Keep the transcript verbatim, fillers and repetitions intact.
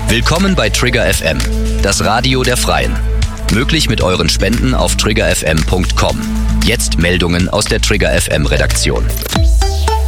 Willkommen bei Trigger F M, das Radio der Freien. Möglich mit euren Spenden auf trigger f m punkt com. Jetzt Meldungen aus der Trigger F M Redaktion.